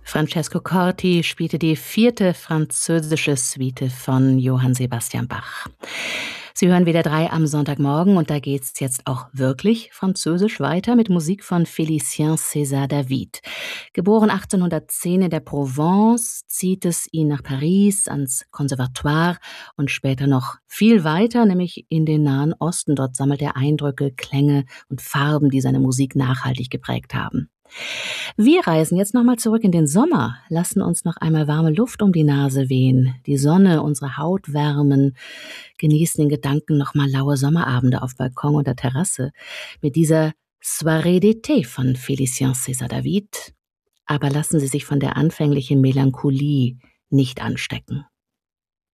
Francesco Corti spielte die 4. französische Suite von Johann Sebastian Bach. Sie hören wieder 3 am Sonntagmorgen und da geht's jetzt auch wirklich französisch weiter mit Musik von Félicien César David. Geboren 1810 in der Provence, zieht es ihn nach Paris ans Conservatoire und später noch viel weiter, nämlich in den Nahen Osten. Dort sammelt er Eindrücke, Klänge und Farben, die seine Musik nachhaltig geprägt haben. Wir reisen jetzt nochmal zurück in den Sommer, lassen uns noch einmal warme Luft um die Nase wehen, die Sonne, unsere Haut wärmen, genießen in Gedanken nochmal laue Sommerabende auf Balkon oder Terrasse mit dieser Soirée d'été von Félicien César David. Aber lassen Sie sich von der anfänglichen Melancholie nicht anstecken.